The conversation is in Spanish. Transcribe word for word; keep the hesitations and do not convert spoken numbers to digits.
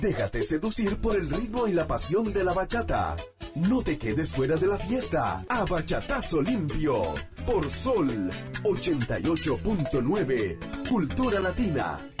Déjate seducir por el ritmo y la pasión de la bachata. No te quedes fuera de la fiesta. A Bachatazo Limpio. Por Sol ochenta y ocho punto nueve. Cultura Latina.